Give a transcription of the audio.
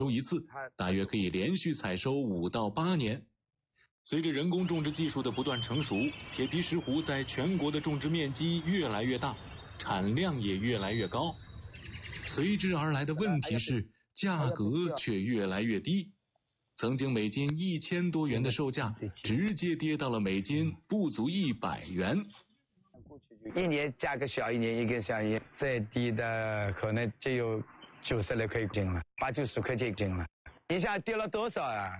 一次，大约可以连续采收5到8年。随着人工种植技术的不断成熟，铁皮石斛在全国的种植面积越来越大，产量也越来越高。随之而来的问题是，价格却越来越低。曾经每斤1000多元的售价，直接跌到了每斤不足100元。 一年价格小一年，一根小一年，再低的可能就有90来块斤了，80、90块钱一斤了。一下跌了多少啊？